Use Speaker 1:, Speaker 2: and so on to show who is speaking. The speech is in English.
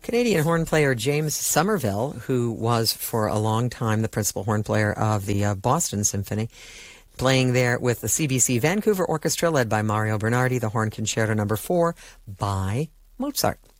Speaker 1: Canadian horn player James Somerville, who was for a long time the principal horn player of the Boston Symphony, playing there with the CBC Vancouver Orchestra led by Mario Bernardi, the Horn Concerto No. 4 by Mozart.